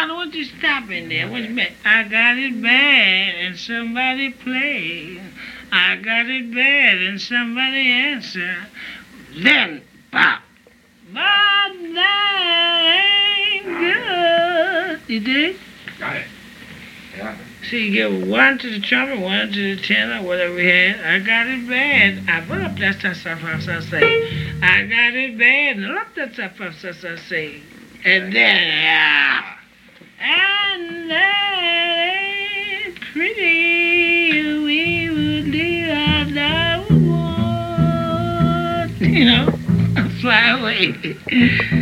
Why don't you stop in there? What you mean? I got it bad and somebody played. I got it bad and somebody answer. Then pop. But that ain't good. You dig? Got it. Yeah. See, you give one to the trumpet, one to the tenor, whatever we had. I got it bad. I put up that stuff I say. I got it bad. And up that stuff I say. And then, and that ain't pretty. We would do our want. You know, fly away.